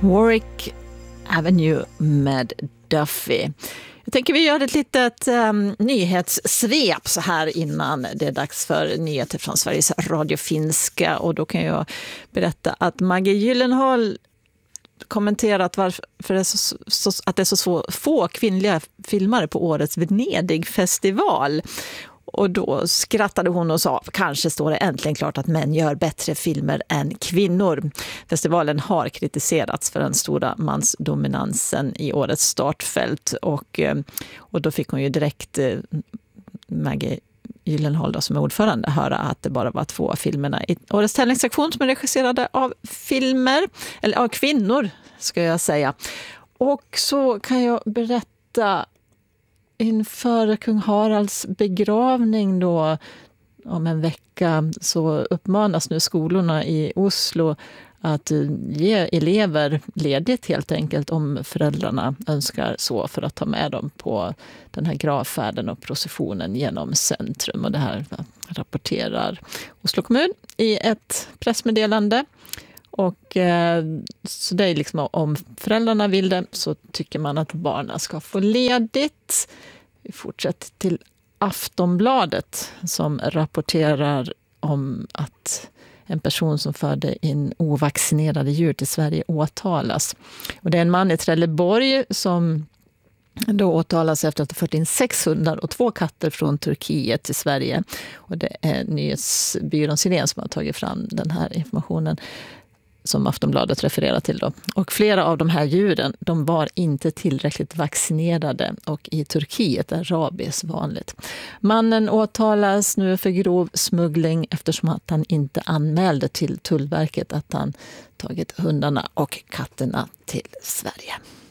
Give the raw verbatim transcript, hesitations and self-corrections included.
Warwick Avenue med Duffy. Jag tänker vi gör ett litet um, nyhetssvep så här innan det är dags för nyheter från Sveriges Radio Finska. Och då kan jag berätta att Maggie Gyllenhaal kommenterat varför det är så, så, att det är så svå, få kvinnliga filmare på årets Venedig-festival. Och då skrattade hon och sa, kanske står det äntligen klart att män gör bättre filmer än kvinnor. Festivalen har kritiserats för den stora mansdominansen i årets startfält. Och, och då fick hon ju direkt eh, Maggie Gyllenhaal då, som är ordförande, höra att det bara var två av filmerna i årets tävlingssektion som är regisserade av filmer, eller av kvinnor ska jag säga. Och så kan jag berätta inför kung Haralds begravning då om en vecka så uppmanas nu skolorna i Oslo att ge elever ledigt helt enkelt om föräldrarna önskar så för att ta med dem på den här gravfärden och processionen genom centrum. Och det här rapporterar Oslo kommun i ett pressmeddelande. Och eh, så det är liksom om föräldrarna vill det så tycker man att barnen ska få ledigt. Vi fortsätter till Aftonbladet som rapporterar om att en person som förde in ovaccinerade djur till Sverige åtalas. Och det är en man i Trelleborg som då åtalas efter att ha fört in sex hundar och två katter från Turkiet till Sverige. Och det är nyhetsbyrån Siren som har tagit fram den här informationen som Aftonbladet refererar till då. Och flera av de här djuren, de var inte tillräckligt vaccinerade och i Turkiet är rabies vanligt. Mannen åtalas nu för grov smuggling eftersom att han inte anmälde till Tullverket att han tagit hundarna och katterna till Sverige.